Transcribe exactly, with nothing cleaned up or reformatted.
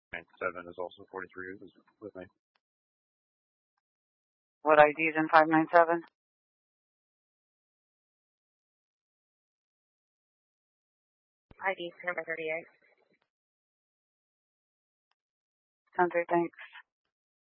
nine seven is also forty-three is with me. What I D is in five nine seven? I D number thirty-eight. ten three, thanks.